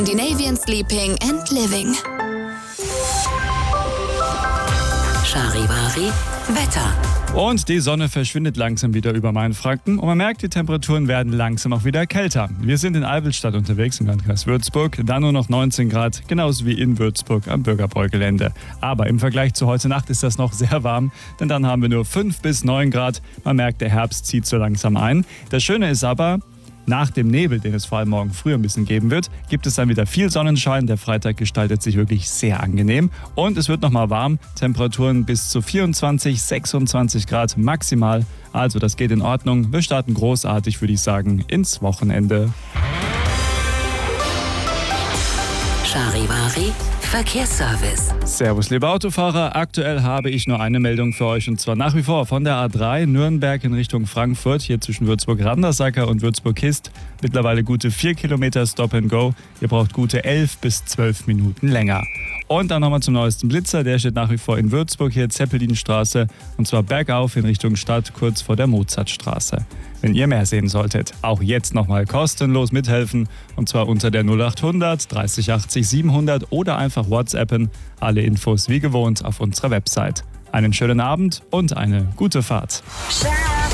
Scandinavian Sleeping and Living. Charivari Wetter. Und die Sonne verschwindet langsam wieder über Mainfranken und man merkt, die Temperaturen werden langsam auch wieder kälter. Wir sind in Albelstadt unterwegs im Landkreis Würzburg, da nur noch 19 Grad, genauso wie in Würzburg am Bürgerbräugelände. Aber im Vergleich zu heute Nacht ist das noch sehr warm, denn dann haben wir nur 5 bis 9 Grad. Man merkt, der Herbst zieht so langsam ein. Das Schöne ist aber, nach dem Nebel, den es vor allem morgen früh ein bisschen geben wird, gibt es dann wieder viel Sonnenschein. Der Freitag gestaltet sich wirklich sehr angenehm. Und es wird nochmal warm. Temperaturen bis zu 24, 26 Grad maximal. Also das geht in Ordnung. Wir starten großartig, würde ich sagen, ins Wochenende. Charivari Verkehrsservice. Servus, liebe Autofahrer. Aktuell habe ich nur eine Meldung für euch und zwar nach wie vor von der A3 Nürnberg in Richtung Frankfurt, hier zwischen Würzburg-Randersacker und Würzburg-Hist. Mittlerweile gute 4 Kilometer Stop and Go. Ihr braucht gute 11 bis 12 Minuten länger. Und dann nochmal zum neuesten Blitzer, der steht nach wie vor in Würzburg, hier Zeppelinstraße und zwar bergauf in Richtung Stadt, kurz vor der Mozartstraße. Wenn ihr mehr sehen solltet, auch jetzt nochmal kostenlos mithelfen und zwar unter der 0800 30 80 700 oder einfach WhatsAppen. Alle Infos wie gewohnt auf unserer Website. Einen schönen Abend und eine gute Fahrt.